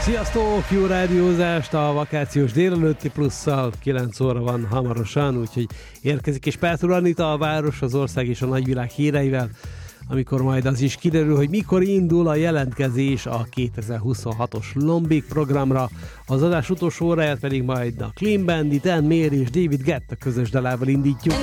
Sziasztok! Jó rádiózást a vakációs délelőtti plusszal. 9 óra van hamarosan, úgyhogy érkezik és Páltól Anita, a város, az ország és a nagyvilág híreivel, amikor majd az is kiderül, hogy mikor indul a jelentkezés a 2026-os Lombik programra. Az adás utolsó óráját pedig majd a Clean Bandit, Anne Marie és David Guetta közös dalával indítjuk.